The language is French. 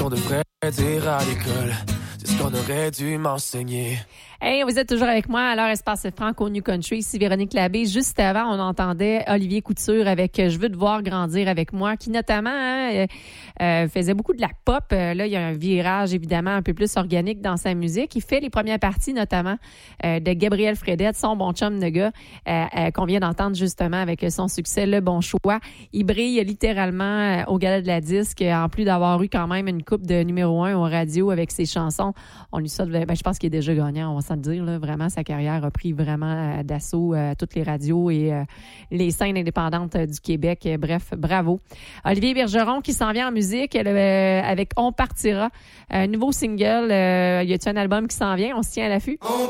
qu'on devrait dire à l'école. C'est ce qu'on aurait dû m'enseigner. Hey, vous êtes toujours avec moi à l'heure Espace Franco New Country. Ici Véronique Labbé. Juste avant, on entendait Olivier Couture avec Je veux te voir grandir avec moi, qui notamment faisait beaucoup de la pop. Là, il y a un virage évidemment un peu plus organique dans sa musique. Il fait les premières parties notamment de Gabriel Fredette, son bon chum de gars, qu'on vient d'entendre justement avec son succès Le Bon Choix. Il brille littéralement au Gala de la Disque, en plus d'avoir eu quand même une coupe de numéro 1 aux radios avec ses chansons. On lui souhaite, je pense qu'il est déjà gagnant, on va s'en dire. Là, vraiment, sa carrière a pris vraiment d'assaut toutes les radios et les scènes indépendantes du Québec. Bref, bravo. Olivier Bergeron qui s'en vient en musique avec On partira. Un nouveau single. Y a-t-il un album qui s'en vient? On se tient à l'affût? On